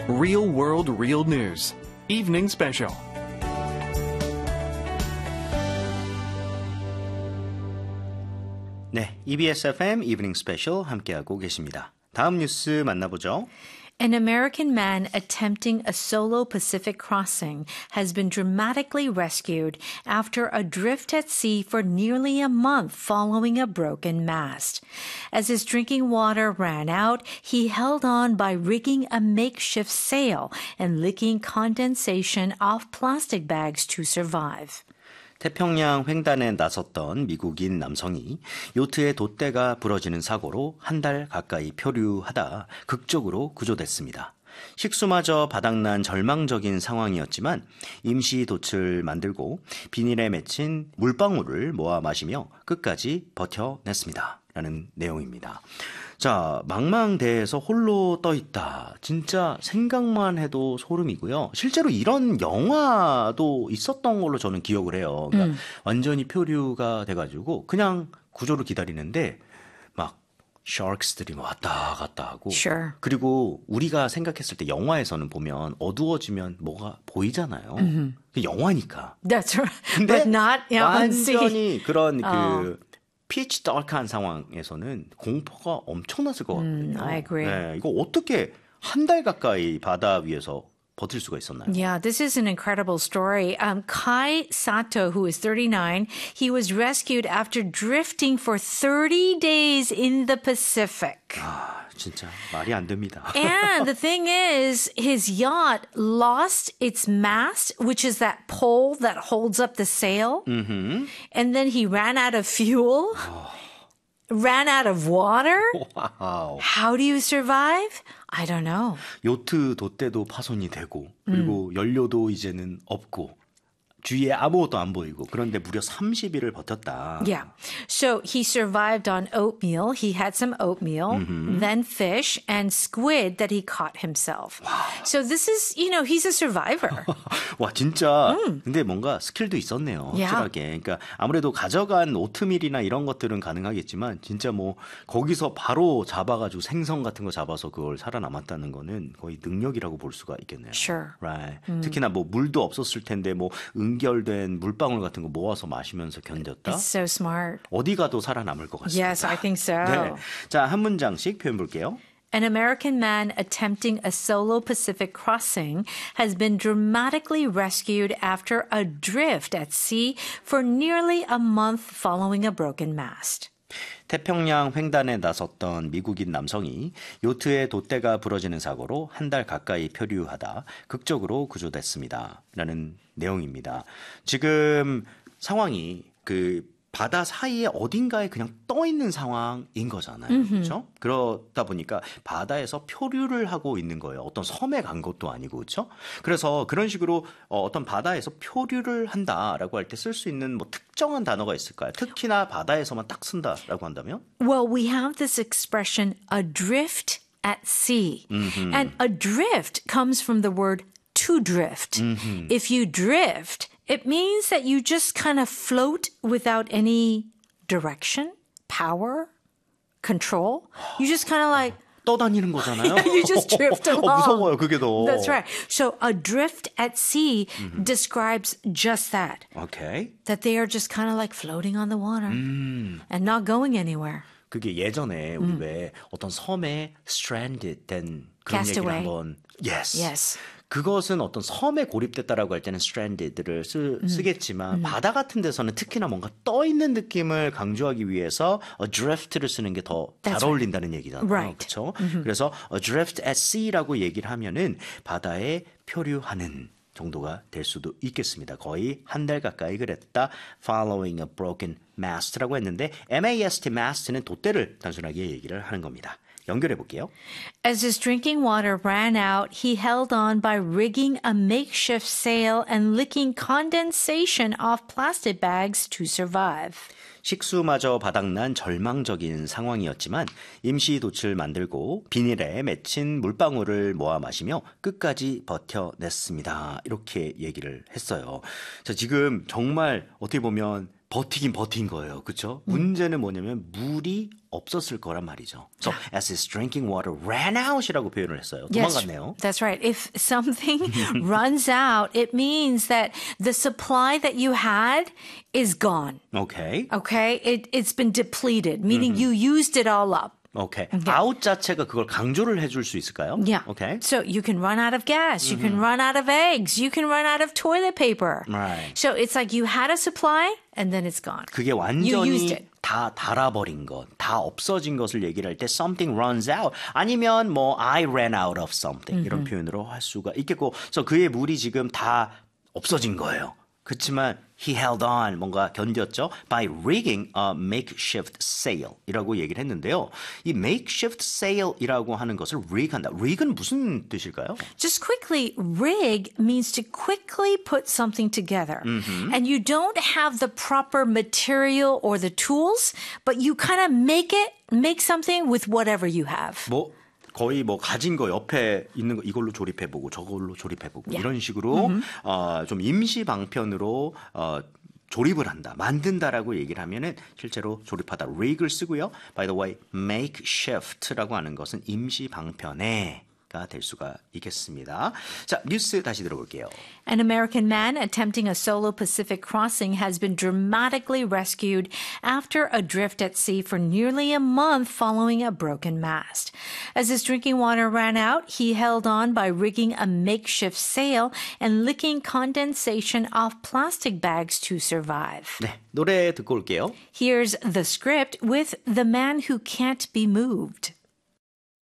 Real World Real News Evening Special. 네, EBS FM 이브닝 스페셜 함께하고 계십니다. 다음 뉴스 만나보죠. An American man attempting a solo Pacific crossing has been dramatically rescued after adrift at sea for nearly a month following a broken mast. As his drinking water ran out, he held on by rigging a makeshift sail and licking condensation off plastic bags to survive. 태평양 횡단에 나섰던 미국인 남성이 요트의 돛대가 부러지는 사고로 한 달 가까이 표류하다 극적으로 구조됐습니다. 식수마저 바닥난 절망적인 상황이었지만 임시 돛을 만들고 비닐에 맺힌 물방울을 모아 마시며 끝까지 버텨냈습니다. 라는 내용입니다. 자, 망망대해에서 홀로 떠있다. 진짜 생각만 해도 소름이고요. 실제로 이런 영화도 있었던 걸로 저는 기억을 해요. 그러니까 완전히 표류가 돼가지고 그냥 구조를 기다리는데 막 샤크스들이 왔다 갔다 하고 Sure. 그리고 우리가 생각했을 때 영화에서는 보면 어두워지면 뭐가 보이잖아요. 그 영화니까. That's right. 근데 But not on sea. 완전히 그런 그 피치 다크한 상황에서는 공포가 엄청났을 것 같거든요. I agree. 네, 이거 어떻게 한 달 가까이 바다 위에서 버틸 수가 있었나요? Yeah, this is an incredible story. Kai Sato, who is 39, he was rescued after drifting for 30 days in the Pacific. 아, 진짜 말이 안 됩니다. And the thing is, his yacht lost its mast, which is that pole that holds up the sail. And then he ran out of fuel, ran out of water. 와우. How do you survive? I don't know. 요트 돛대도 파손이 되고 그리고 연료도 이제는 없고 주위에 아무것도 안 보이고 그런데 무려 30일을 버텼다. Yeah. So he survived on oatmeal. He had some oatmeal, then fish and squid that he caught himself. So this is, he's a survivor. 와 진짜 근데 뭔가 스킬도 있었네요. Yeah. 확실하게. 그러니까 아무래도 가져간 오트밀이나 이런 것들은 가능하겠지만 진짜 뭐 거기서 바로 잡아가지고 생선 같은 거 잡아서 그걸 살아남았다는 거는 거의 능력이라고 볼 수가 있겠네요. Sure. Right. 특히나 뭐 물도 없었을 텐데 뭐 응결된 물방울 같은 거 모아서 마시면서 견뎠다. It's so smart. 어디 가도 살아남을 것 같습니다. Yes, I think so. 네. 자, 한 문장씩 표현 볼게요. An American man attempting a solo Pacific crossing has been dramatically rescued after adrift at sea for nearly a month following a broken mast. 태평양 횡단에 나섰던 미국인 남성이 요트의 돛대가 부러지는 사고로 한 달 가까이 표류하다 극적으로 구조됐습니다. 라는 내용입니다. 지금 상황이 그 바다 사이에 어딘가에 그냥 떠 있는 상황인 거잖아요. 그렇죠? 그러다 보니까 바다에서 표류를 하고 있는 거예요. 어떤 섬에 간 것도 아니고 그렇죠? 그래서 그런 식으로 어떤 바다에서 표류를 한다라고 할 때 쓸 수 있는 뭐 특정한 단어가 있을까요? 특히나 바다에서만 딱 쓴다라고 한다면? Well, we have this expression adrift at sea. And adrift comes from the word to drift. If you drift, it means that you just kind of float without any direction, power, control. You just kind of like 떠다니는 거잖아요. you just drift along. 무서워요, 그게 더. That's right. So adrift at sea describes just that. 오케이. That they are just kind of like floating on the water and not going anywhere. 그게 예전에 우리 왜 어떤 섬에 stranded 된 그런 얘기를 Castaway. 한번 Yes. Yes. 그것은 어떤 섬에 고립됐다라고 할 때는 stranded를 쓰겠지만 바다 같은 데서는 특히나 뭔가 떠 있는 느낌을 강조하기 위해서 adrift를 쓰는 게 더 잘 That's 어울린다는 얘기잖아요. Right. 그렇죠? 그래서 adrift at sea라고 얘기를 하면은 바다에 표류하는 정도가 될 수도 있겠습니다. 거의 한 달 가까이 그랬다. Following a broken mast라고 했는데 MAST, mast는 돛대를 단순하게 얘기를 하는 겁니다. 연결해 볼게요. As his drinking water ran out, he held on by rigging a makeshift sail and licking condensation off plastic bags to survive. 식수마저 바닥난 절망적인 상황이었지만 임시 돛을 만들고 비닐에 맺힌 물방울을 모아 마시며 끝까지 버텨냈습니다. 이렇게 얘기를 했어요. 자, 지금 정말 어떻게 보면 버티긴 버틴 거예요. 그렇죠? 문제는 뭐냐면 물이 없었을 거란 말이죠. So as his drinking water ran out이라고 표현을 했어요. 도망갔네요. That's right. If something runs out, it means that the supply that you had is gone. 오케이. Okay? It's been depleted, meaning you used it all up. 오케이. out 자체가 그걸 강조를 해줄 수 있을까요? Yeah. 오케이. So you can run out of gas, you can run out of eggs, you can run out of toilet paper. Right. So it's like you had a supply and then it's gone. 그게 You used 완전히 it. 다 닳아버린 것, 다 없어진 것을 얘기를 할 때 something runs out 아니면 뭐 I ran out of something 이런 표현으로 할 수가 있겠고 그래서 그의 물이 지금 다 없어진 거예요. 그렇지만 he held on 뭔가 견뎠죠. By rigging a makeshift sail이라고 얘기를 했는데요. 이 makeshift sail이라고 하는 것을 rig한다. rig은 무슨 뜻일까요? Just quickly, rig means to quickly put something together. And you don't have the proper material or the tools, but you kind of make something with whatever you have. 뭐 거의 뭐 가진 거 옆에 있는 거 이걸로 조립해보고 저걸로 조립해보고 이런 식으로 좀 임시 방편으로 조립을 한다, 만든다라고 얘기를 하면은 실제로 조립하다 rig을 쓰고요. By the way, makeshift라고 하는 것은 임시 방편에가 될 수가 있겠습니다. 자, 뉴스 다시 들어볼게요. An American man attempting a solo Pacific crossing has been dramatically rescued after adrift at sea for nearly a month following a broken mast. As his drinking water ran out, he held on by rigging a makeshift sail and licking condensation off plastic bags to survive. 네, 노래 듣고 올게요. Here's the script with The Man Who Can't Be Moved.